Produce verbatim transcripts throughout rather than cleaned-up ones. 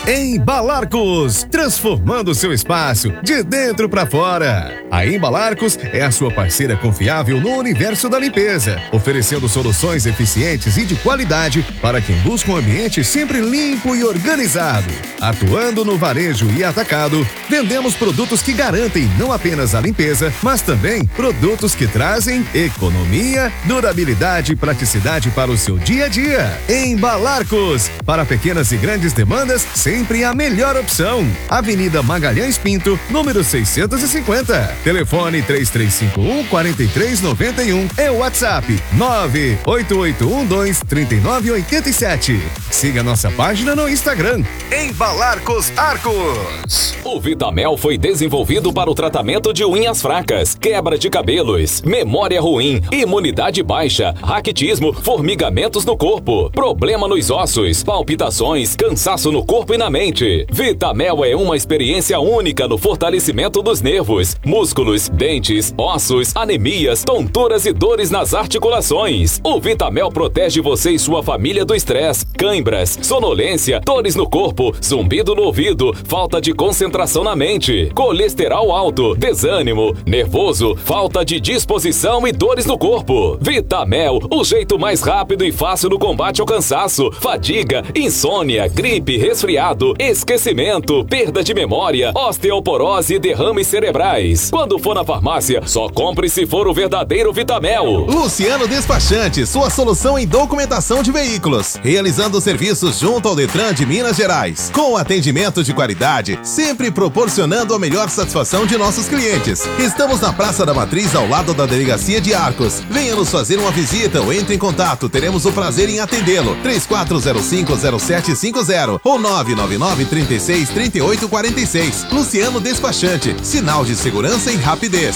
Embalarcos, transformando seu espaço de dentro para fora. A Embalarcos é a sua parceira confiável no universo da limpeza, oferecendo soluções eficientes e de qualidade para quem busca um ambiente sempre limpo e organizado. Atuando no varejo e atacado, vendemos produtos que garantem não apenas a limpeza, mas também produtos que trazem economia, durabilidade e praticidade para o seu dia a dia. Embalarcos, para pequenas e grandes demandas, sempre a melhor opção. Avenida Magalhães Pinto, número seiscentos e cinquenta. Telefone três três cinco um, quatro três nove um. É o WhatsApp nove oito oito um dois, três nove oito sete. Siga nossa página no Instagram, Embalarcos Arcos. O Vitamel foi desenvolvido para o tratamento de unhas fracas, quebra de cabelos, memória ruim, imunidade baixa, raquitismo, formigamentos no corpo, problema nos ossos, palpitações, cansaço no corpo e na mente. Vitamel é uma experiência única no fortalecimento dos nervos, músculos, dentes, ossos, anemias, tonturas e dores nas articulações. O Vitamel protege você e sua família do estresse, cãibras, sonolência, dores no corpo, zumbido no ouvido, falta de concentração na mente, colesterol alto, desânimo, nervoso, falta de disposição e dores no corpo. Vitamel, o jeito mais rápido e fácil no combate ao cansaço, fadiga, insônia, gripe, resfriado, esquecimento, perda de memória, osteoporose e derrames cerebrais. Quando for na farmácia, só compre se for o verdadeiro Vitamel. Luciano Despachante, sua solução em documentação de veículos, realizando serviços junto ao Detran de Minas Gerais, com atendimento de qualidade, sempre proporcionando a melhor satisfação de nossos clientes. Estamos na Praça da Matriz, ao lado da Delegacia de Arcos. Venha nos fazer uma visita ou entre em contato, teremos o prazer em atendê-lo. três quatro zero cinco zero sete cinco zero ou nove nove nove, três seis, três oito quatro seis. Luciano Despachante, sinal de segurança e rapidez.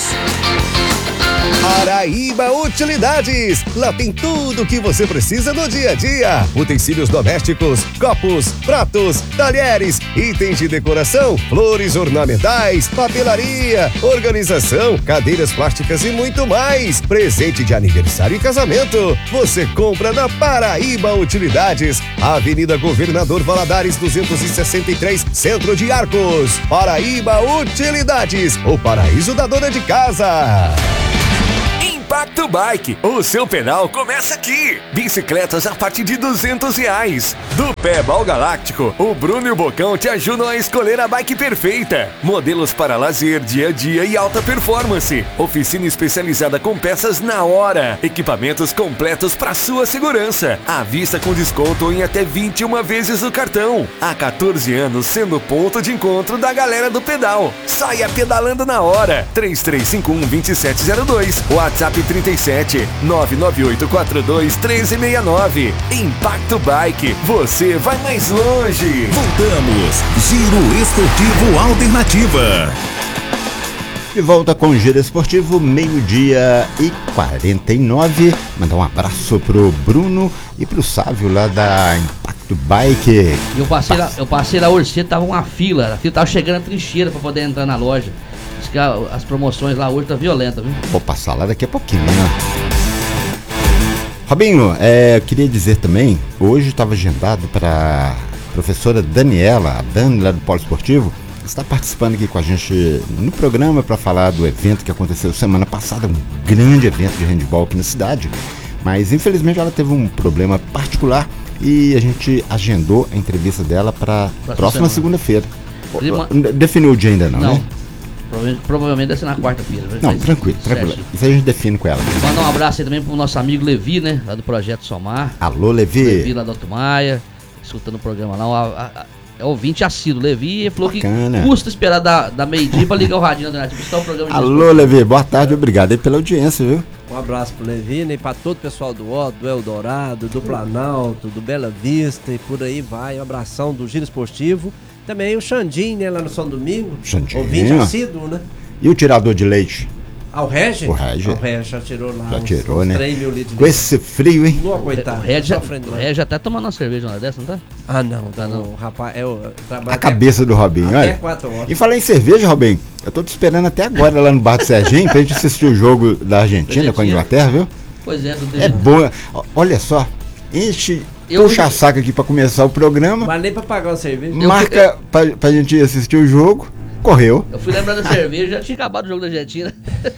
Paraíba Utilidades. Lá tem tudo o que você precisa no dia a dia. Utensílios domésticos, copos, pratos, talheres, itens de decoração, flores ornamentais, papelaria, organização, cadeiras plásticas e muito mais. Presente de aniversário e casamento. Você compra na Paraíba Utilidades. Avenida Governador Valadares duzentos e sessenta e três, Centro de Arcos. Paraíba Utilidades, o paraíso da dona de casa. Impacto Bike, o seu pedal começa aqui. Bicicletas a partir de duzentos reais. Do Pedal Galáctico, o Bruno e o Bocão te ajudam a escolher a bike perfeita. Modelos para lazer, dia a dia e alta performance. Oficina especializada com peças na hora. Equipamentos completos para sua segurança. À vista com desconto em até vinte e uma vezes o cartão. Há quatorze anos sendo ponto de encontro da galera do pedal. Saia pedalando na hora. três três cinco um, dois sete zero dois. WhatsApp trinta e sete, nove nove oito quatro dois, um três seis nove. Impacto Bike, você vai mais longe. Voltamos. Giro Esportivo Alternativa. De volta com o Giro Esportivo, meio-dia e quarenta e nove. Mandar um abraço pro Bruno e pro Sávio lá da Impacto Bike. Eu passei, lá, eu passei lá hoje cedo, tava uma fila. A fila tava chegando a trincheira pra poder entrar na loja. Diz que a, as promoções lá hoje tá violenta, viu? Vou passar lá daqui a pouquinho, né? Robinho, é, eu queria dizer também, hoje estava agendado para professora Daniela, a Dani lá do Polo Esportivo, está participando aqui com a gente no programa para falar do evento que aconteceu semana passada, um grande evento de handebol aqui na cidade, mas infelizmente ela teve um problema particular e a gente agendou a entrevista dela para a próxima segunda-feira. Prima... Definiu o dia ainda não, não. né? Provavelmente, provavelmente deve ser na quarta-feira. Não, tranquilo, tranquilo. Certo. Isso a gente define com ela. Mandar um abraço aí também pro nosso amigo Levi, né? Lá do Projeto Somar. Alô, Levi. Levi lá do Alto Maia, escutando o programa lá. A, a, a, é ouvinte assíduo. Levi falou Bacana. Que custa esperar da, da meio-dia pra ligar o radinho alternativo. Está o programa de Alô, Levi, boa tarde, obrigado aí pela audiência, viu? Um abraço pro Levi, né? E pra todo o pessoal do Ó, do Eldorado, do Planalto, do Bela Vista e por aí vai. Um abração do Giro Esportivo. Também o Xandinho, né? Lá no São Domingo. Xandinho. Ouvinte assíduo, né? E o tirador de leite? Ah, o Regi? O Regi. O Regi já tirou lá já uns, tirou, uns né? três mil litros de com esse frio, hein? Não, coitado. O Regi já, já tá tomando uma cerveja lá dessa, não tá? Ah, não. Tá não. O rapaz, é o... A cabeça do Robinho, até olha. quatro horas. E falar em cerveja, Robinho, eu tô te esperando até agora lá no Bar do Serginho pra gente assistir o jogo da Argentina, Argentina. com a Inglaterra, viu? Pois é. Do é bom. Olha só, enche eu... puxa a saca aqui pra começar o programa. Mas nem pra pagar uma cerveja. Marca eu... pra, pra gente assistir o jogo. Correu. Eu fui lembrando da cerveja, já tinha acabado o jogo da Argentina.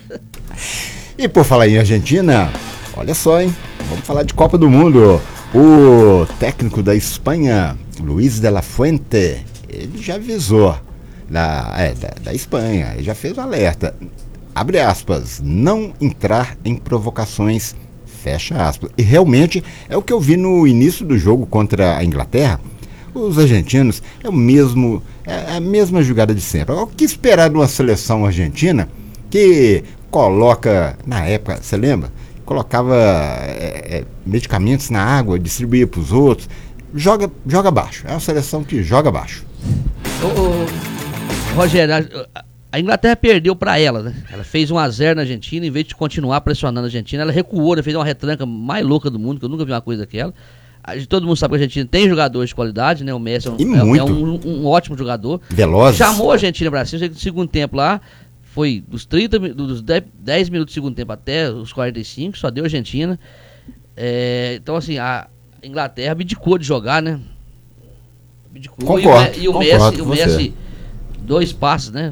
E por falar em Argentina, olha só, hein? Vamos falar de Copa do Mundo. O técnico da Espanha, Luis de la Fuente, ele já avisou da, é, da, da Espanha, ele já fez o alerta. Abre aspas, não entrar em provocações, fecha aspas. E realmente é o que eu vi no início do jogo contra a Inglaterra. Os argentinos é o mesmo, é a mesma jogada de sempre. O que esperar de uma seleção argentina que coloca, na época, você lembra? Colocava é, é, medicamentos na água, distribuía para os outros. Joga, joga baixo. É uma seleção que joga baixo. Ô, ô, Rogério, a, a Inglaterra perdeu para ela, né? Ela fez um a zero na Argentina, em vez de continuar pressionando a Argentina, ela recuou, né? Fez uma retranca mais louca do mundo, que eu nunca vi uma coisa daquela. Todo mundo sabe que a Argentina tem jogadores de qualidade, né? O Messi é um, é, é um, um ótimo jogador. Veloz. Chamou a Argentina para cima, no segundo tempo lá, foi dos trinta, dos dez minutos do segundo tempo até os quarenta e cinco, só deu a Argentina. É, então, assim, a Inglaterra abdicou de jogar, né? Abdicou. Concordo, e o, e o Messi, o Messi dois passes, né?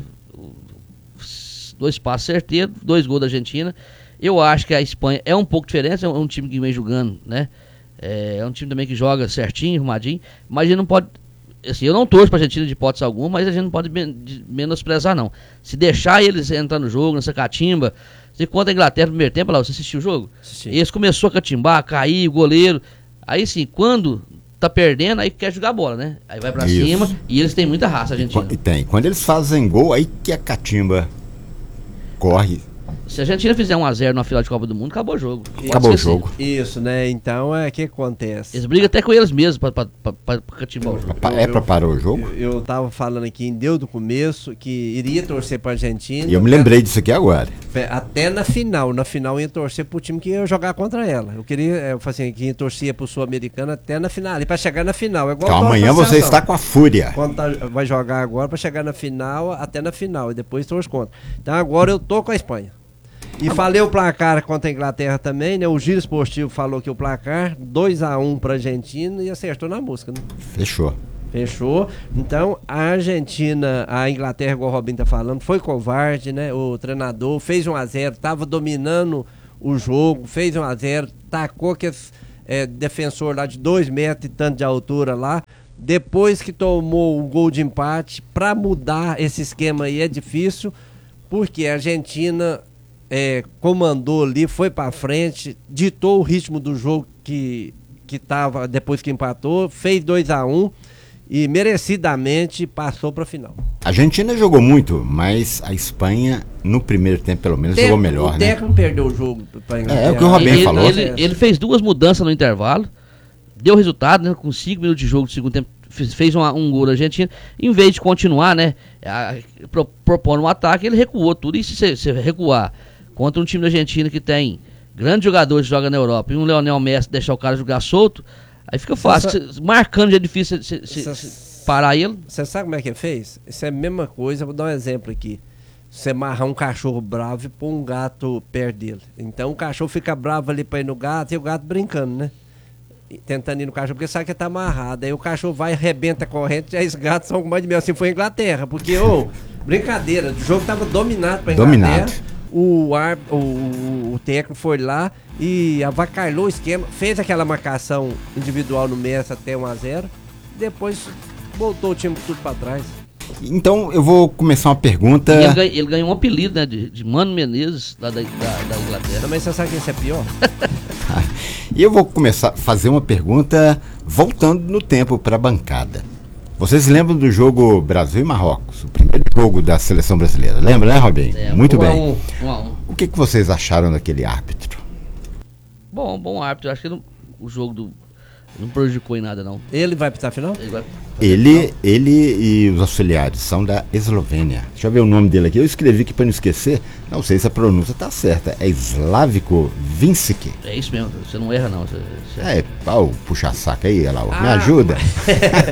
Dois passes certeiros, dois gols da Argentina. Eu acho que a Espanha é um pouco diferente, é um time que vem jogando, né? É, é um time também que joga certinho, arrumadinho, mas a gente não pode, assim, eu não torço pra Argentina de hipótese alguma, mas a gente não pode men menosprezar não. Se deixar eles entrar no jogo, nessa catimba, você conta a Inglaterra no primeiro tempo, lá, você assistiu o jogo? Assisti. Eles começou a catimbar, cair, o goleiro, aí sim, quando tá perdendo, aí quer jogar bola, né? Aí vai pra Isso. cima, e eles têm muita raça, a Argentina. E tem, quando eles fazem gol, aí que a catimba corre. Se a Argentina fizer um a zero na final de Copa do Mundo, acabou o jogo. Acabou o jogo. Isso, né? Então, é o que acontece? Eles brigam até com eles mesmos pra, pra, pra, pra catimbar o jogo. É pra parar o jogo? Eu, eu tava falando aqui, deu do começo, que iria torcer pra Argentina. E eu me lembrei disso aqui agora. Até na final. Na final ia torcer pro time que ia jogar contra ela. Eu queria, eu falei assim, que ia torcer pro Sul-Americano até na final. E pra chegar na final. É igual então amanhã você está com a fúria. Quando tá, vai jogar agora pra chegar na final, até na final. E depois torce contra. Então agora eu tô com a Espanha. E falei o placar contra a Inglaterra também, né? O Giro Esportivo falou que o placar dois a um pra Argentina e acertou na música, né? Fechou. Fechou. Então, a Argentina, a Inglaterra, igual o Robinho tá falando, foi covarde, né? O treinador fez um a zero, tava dominando o jogo, fez um a zero, tacou aquele é, defensor lá de dois metros e tanto de altura lá. Depois que tomou o gol de empate, pra mudar esse esquema aí é difícil, porque a Argentina... É, comandou ali, foi pra frente, ditou o ritmo do jogo que, que tava depois que empatou, fez dois a um e merecidamente passou pra final. A Argentina jogou muito, mas a Espanha no primeiro tempo pelo menos Tempo, jogou melhor, o né? O técnico perdeu o jogo pra Inglaterra. É, é o que o Robinho ele, falou. Ele, ele fez duas mudanças no intervalo, deu resultado, né? Com cinco minutos de jogo do segundo tempo, fez uma, um gol da Argentina, em vez de continuar, né? A, pro, propondo um ataque, ele recuou tudo, e se você recuar contra um time da Argentina que tem grandes jogadores que jogam na Europa e um Lionel Messi deixar o cara jogar solto, aí fica fácil. Cê, cê, marcando já é difícil cê, cê, cê parar ele. Você sabe como é que ele fez? Isso é a mesma coisa, vou dar um exemplo aqui. Você amarrar um cachorro bravo e pôr um gato perto dele. Então o cachorro fica bravo ali pra ir no gato e o gato brincando, né? Tentando ir no cachorro, porque sabe que tá amarrado. Aí o cachorro vai, arrebenta a corrente e aí os gatos são mais de mil. Assim foi a Inglaterra, porque, ô, brincadeira, o jogo tava dominado pra Inglaterra. Dominado. O, ar, o, o, o técnico foi lá e avacalhou o esquema, fez aquela marcação individual no Messi até um a zero, depois voltou o time tudo para trás. Então eu vou começar uma pergunta. Ele, ganha, ele ganhou um apelido, né, de, de Mano Menezes, lá da, da, da Inglaterra. Mas você sabe que isso é pior? E eu vou começar a fazer uma pergunta voltando no tempo para a bancada. Vocês lembram do jogo Brasil e Marrocos? O primeiro jogo da seleção brasileira. Lembra, né, Robinho? É, muito um bem. Um, um a um. O que, que vocês acharam daquele árbitro? Bom, bom árbitro. Acho que não, o jogo do, não prejudicou em nada, não. Ele vai apitar a final? Ele, vai ele, ele e os auxiliares são da Eslovênia. Deixa eu ver o nome dele aqui. Eu escrevi aqui para não esquecer. Não sei se a pronúncia está certa. É Slavko Vincic. É isso mesmo. Você não erra, não. Você, você... É, ó, puxa saco aí, olha lá. Ah. Me ajuda.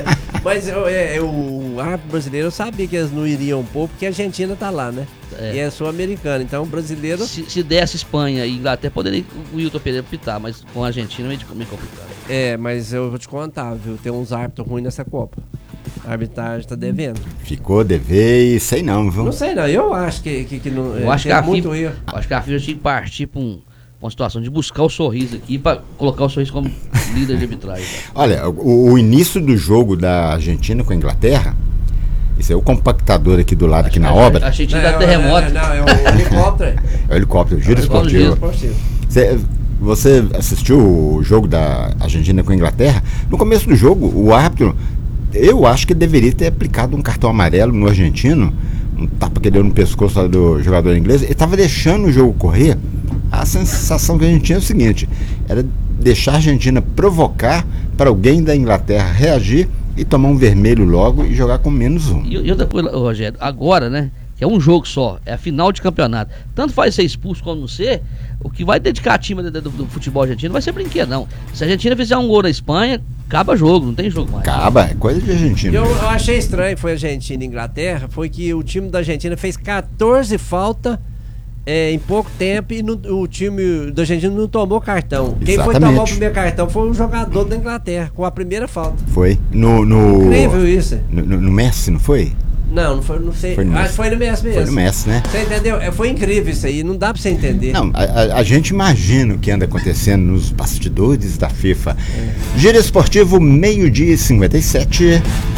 Mas eu, é, o árbitro brasileiro, eu sabia que eles não iriam pôr, porque a Argentina tá lá, né? É. E é sul-americano, então o brasileiro... Se, se desse Espanha e Inglaterra, poderia o Wilton Pereira pitar, mas com a Argentina é meio meio complicado. É, mas eu vou te contar, viu? Tem uns árbitros ruins nessa Copa. A arbitragem tá devendo. Ficou dever e sei não, viu? Não sei não, eu acho que, que, que não... Eu é, acho que tem a muito FIFA, erro. acho que a FIFA tinha que partir pra um, uma situação de buscar o sorriso aqui pra colocar o sorriso como líder de arbitragem. Olha, o, o início do jogo da Argentina com a Inglaterra, esse é o compactador aqui do lado, aqui na a, obra. A Argentina Não, dá terremoto. Não, é o helicóptero. É o helicóptero, o giro É o giro esportivo. Cê, você assistiu o jogo da Argentina com a Inglaterra? No começo do jogo, o árbitro, eu acho que deveria ter aplicado um cartão amarelo no argentino, um tapa que deu no pescoço do jogador inglês. Ele estava deixando o jogo correr. A sensação que a gente tinha é o seguinte: era deixar a Argentina provocar para alguém da Inglaterra reagir e tomar um vermelho logo e jogar com menos um. E, e outra coisa, Rogério, agora, né? Que é um jogo só, é a final de campeonato. Tanto faz ser expulso como não ser, o que vai dedicar a time do, do, do futebol argentino vai ser brinquedo, não. Se a Argentina fizer um gol na Espanha, acaba jogo, não tem jogo mais. Acaba, é coisa de Argentina. Eu, eu achei estranho, foi Argentina e Inglaterra, foi que o time da Argentina fez quatorze faltas é, em pouco tempo e no, o time da Argentina não tomou cartão. Quem foi tomar o primeiro cartão foi o jogador da Inglaterra, com a primeira falta. Foi. No, no, Incrível isso. No, no, no Messi, não foi? Não, não foi, não sei. Foi no Acho que foi no Messi mesmo. Foi no Messi, né? Você entendeu? É, foi incrível isso aí, não dá pra você entender. Não, a, a, a gente imagina o que anda acontecendo nos bastidores da FIFA. É. Giro esportivo, meio-dia e cinquenta e sete.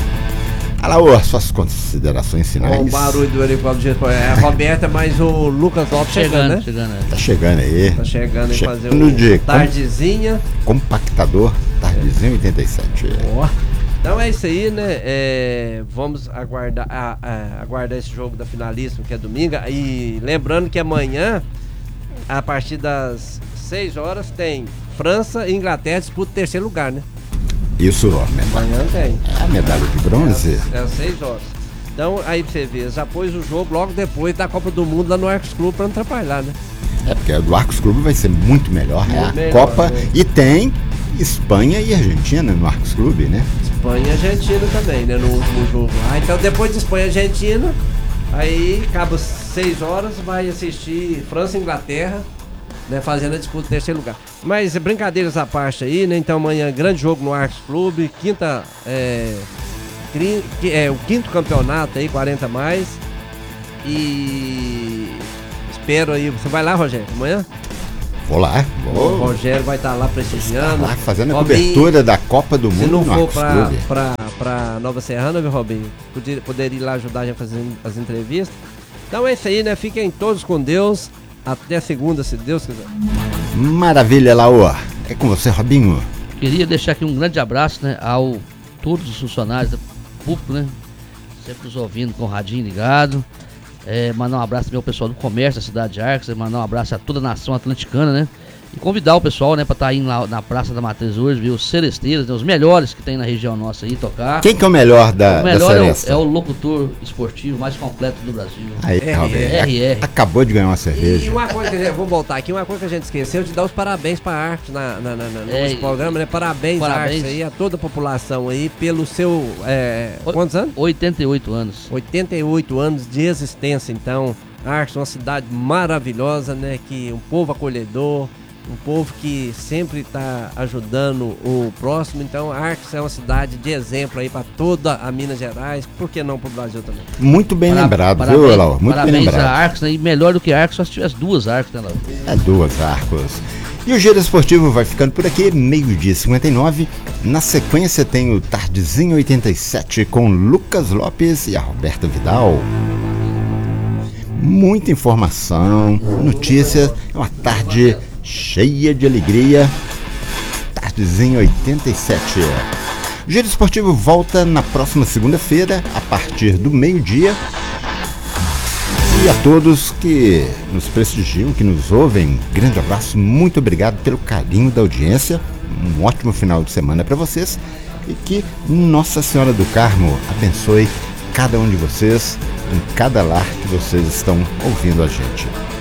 Alaor, suas considerações finais. O barulho do helicóptero de esportivo. É a Roberta, mas o Lucas Lopes chegando, chegando, né? Chegando, é. Tá chegando aí. Tá chegando aí fazer o de tardezinha. Compactador, tardezinha oitenta e sete. Boa. Então é isso aí, né? É, vamos aguardar, a, a, aguardar esse jogo da Finalíssima, que é domingo. E lembrando que amanhã, a partir das seis horas, tem França e Inglaterra disputa o terceiro lugar, né? Isso, ó. Amanhã tem. É a medalha de bronze. É às seis horas. Então aí pra você ver, já pôs o jogo logo depois da Copa do Mundo lá no Arcos Clube pra não atrapalhar, né? É, porque o do Arcos Clube vai ser muito melhor, né? A melhor, Copa. Né? E tem Espanha e Argentina no Arcos Clube, né? Espanha e Argentina também, né? No último jogo. Ah, então depois de Espanha e Argentina, aí acaba seis horas, vai assistir França e Inglaterra, né? Fazendo a disputa do terceiro lugar. Mas brincadeiras à parte aí, né? Então amanhã grande jogo no Arcos Clube, quinta, é, tri, é o quinto campeonato aí, quarenta mais. E espero aí, você vai lá, Rogério, amanhã? Vou lá. Vou. O Rogério vai estar lá prestigiando. Tá lá fazendo a Robinho, cobertura da Copa do Mundo. Se não no for pra, Clube. pra, pra Nova Serrana, viu, Robinho? Poder, poderia ir lá ajudar a gente fazendo as entrevistas. Então é isso aí, né? Fiquem todos com Deus. Até segunda, se Deus quiser. Maravilha, Laô. É com você, Robinho. Queria deixar aqui um grande abraço, né, ao todos os funcionários do público, né? Sempre nos ouvindo com o radinho ligado. É, mandar um abraço também ao pessoal do comércio da cidade de Arcos, mandar um abraço a toda a nação atlanticana, né? E convidar o pessoal, né, pra estar tá indo lá na Praça da Matriz hoje, ver os seresteiros, né, os melhores que tem na região nossa aí, tocar. Quem que é o melhor da, o melhor da é, Seresta? o, é o locutor esportivo mais completo do Brasil. Aí, R R. Acabou de ganhar uma cerveja. E uma coisa que a gente, vou voltar aqui, uma coisa que a gente esqueceu de dar os parabéns para a Arcos na, na, na, na, no é, programa, né? Parabéns, parabéns Arcos aí, a toda a população aí, pelo seu, é, o, quantos anos? oitenta e oito anos. oitenta e oito anos de existência, então, Arcos, uma cidade maravilhosa, né? Que um povo acolhedor, um povo que sempre está ajudando o próximo. Então, Arcos é uma cidade de exemplo aí para toda a Minas Gerais, por que não para o Brasil também? Muito bem Para, lembrado, parabéns, viu, Laura? Muito parabéns bem lembrado. a Arcos, né? E melhor do que Arcos, só se tivesse duas Arcos, né, Laura? É duas Arcos. E o Giro Esportivo vai ficando por aqui, meio-dia e cinquenta e nove. Na sequência tem o Tardezinho oitenta e sete com Lucas Lopes e a Roberta Vidal. Muita informação, notícias, é uma tarde cheia de alegria. Tardezinho oitenta e sete. O Giro Esportivo volta na próxima segunda-feira, a partir do meio-dia. E a todos que nos prestigiam, que nos ouvem, um grande abraço, muito obrigado pelo carinho da audiência. Um ótimo final de semana para vocês e que Nossa Senhora do Carmo abençoe cada um de vocês, em cada lar que vocês estão ouvindo a gente.